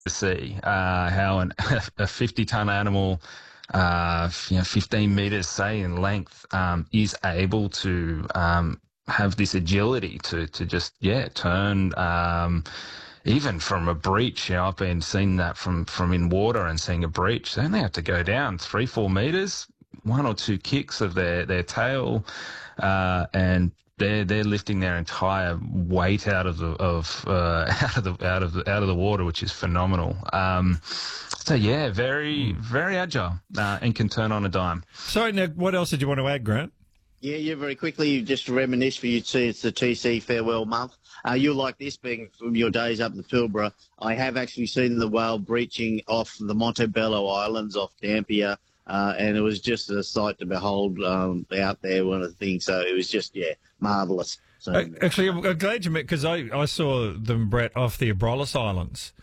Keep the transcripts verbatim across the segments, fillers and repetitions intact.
to see uh, how an, a fifty-ton animal, uh, you know, fifteen meters, say, in length, um, is able to um, have this agility to to just yeah turn. Um, even from a breach, you know, I've been seeing that from from in water and seeing a breach. They only have to go down three, four meters, one or two kicks of their their tail, uh, and they're they're lifting their entire weight out of the of uh, out of the out of the out of the water, which is phenomenal. Um, so yeah, very very agile uh, and can turn on a dime. Sorry, now what else did you want to add, Grant? Yeah, yeah, very quickly, just to reminisce for you to see it's the T C Farewell Month. Uh, you'll like this, being from your days up the Pilbara. I have actually seen the whale breaching off the Montebello Islands off Dampier, uh, and it was just a sight to behold um, out there, one of the things. So it was just, yeah, marvellous. So, Uh, Actually, I'm I'm glad you met, because I, I saw them, Brett, off the Abrolhos Islands.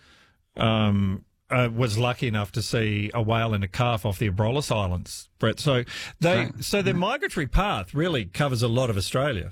Um, uh, was lucky enough to see a whale and a calf off the Abrolhos Islands, Brett. So they, Right. so their migratory path really covers a lot of Australia.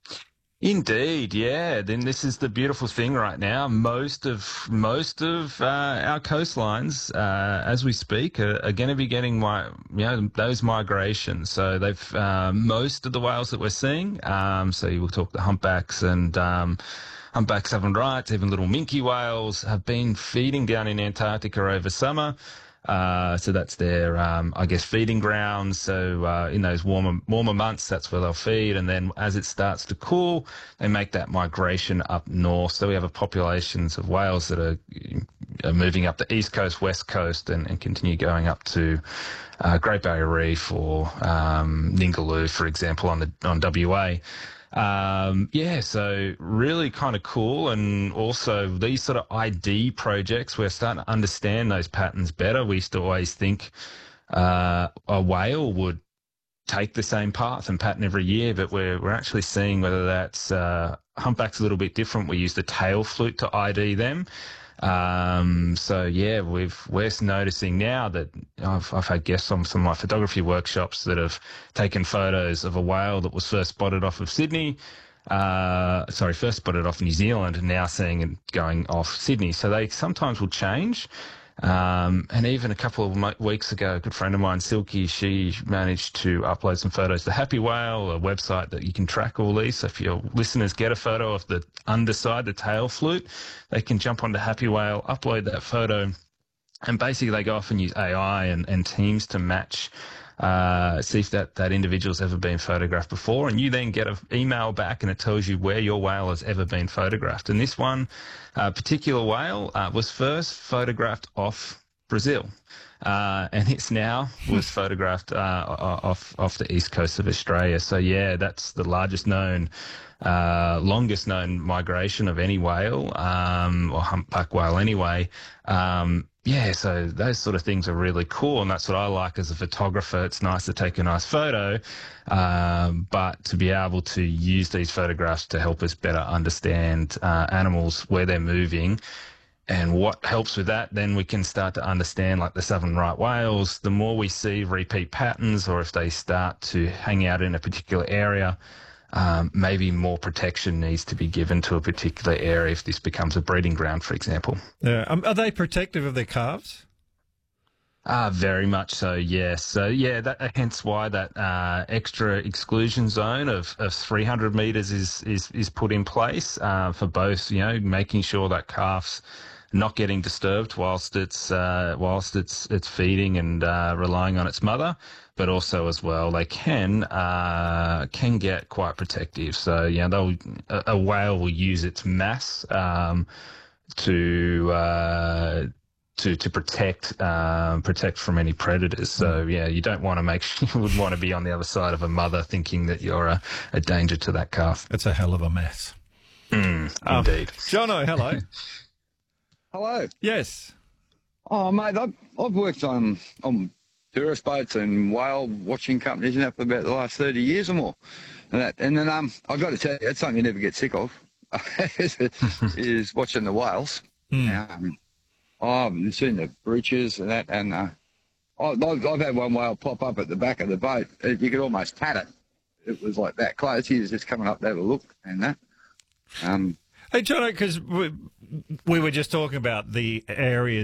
Indeed, yeah. Then this is the beautiful thing right now. Most of most of uh, our coastlines, uh, as we speak, are, are going to be getting my, you know, those migrations. So they've uh, most of the whales that we're seeing. Um, so you will talk the humpbacks and um, humpback southern rights, even little minke whales have been feeding down in Antarctica over summer. Uh, so that's their, um, I guess, feeding grounds. So uh, in those warmer warmer months, that's where they'll feed. And then as it starts to cool, they make that migration up north. So we have a populations of whales that are, are moving up the east coast, west coast, and, and continue going up to uh, Great Barrier Reef or um, Ningaloo, for example, on the on W A. Um, yeah, so really kind of cool. And also these sort of I D projects, we're starting to understand those patterns better. We used to always think uh, a whale would take the same path and pattern every year, but we're, we're actually seeing whether that's uh, humpbacks a little bit different. We use the tail flute to I D them. Um, so yeah, we've, we're noticing now that I've, I've had guests on some of my photography workshops that have taken photos of a whale that was first spotted off of Sydney, uh, sorry, first spotted off New Zealand, and now seeing it going off Sydney. So they sometimes will change. Um, and even a couple of mo- weeks ago, a good friend of mine, Silky, she managed to upload some photos to Happy Whale, a website that you can track all these. So if your listeners get a photo of the underside, the tail flute, they can jump onto Happy Whale, upload that photo, and basically they go off and use A I and, and teams to match, uh, see if that, that individual's ever been photographed before. And you then get an email back and it tells you where your whale has ever been photographed. And this one, uh, particular whale, uh, was first photographed off Brazil. Uh, and it's now was photographed, uh, off, off the east coast of Australia. So yeah, that's the largest known, uh, longest known migration of any whale, um, or humpback whale anyway. Um, Yeah, so those sort of things are really cool, and that's what I like as a photographer. It's nice to take a nice photo, um, but to be able to use these photographs to help us better understand uh, animals, where they're moving, and what helps with that, then we can start to understand, like the southern right whales, the more we see repeat patterns, or if they start to hang out in a particular area, Um, maybe more protection needs to be given to a particular area if this becomes a breeding ground, for example. Yeah. Um, are they protective of their calves? Ah, very much so, yes. So, yeah, that, hence why that uh, extra exclusion zone of, of three hundred metres is, is, is put in place uh, for both, you know, making sure that calf's not getting disturbed whilst it's uh, whilst it's it's feeding and uh, relying on its mother, but also as well they can uh, can get quite protective. So yeah, they'll a, a whale will use its mass um, to uh, to to protect um, protect from any predators. So yeah, you don't want to make you would want to be on the other side of a mother thinking that you're a, a danger to that calf. It's a hell of a mess. Mm, Um, indeed. Jono, hello. Hello. Yes. Oh, mate, I've, I've worked on on tourist boats and whale watching companies and that for about the last thirty years or more. And, that, and then um, I've got to tell you, it's something you never get sick of, is, is watching the whales. Mm. Um, I've seen the breaches and that, and uh, I've, I've had one whale pop up at the back of the boat. You could almost pat it. It was like that close. He was just coming up to have a look and that. Um, Hey, Jono, because we, we were just talking about the areas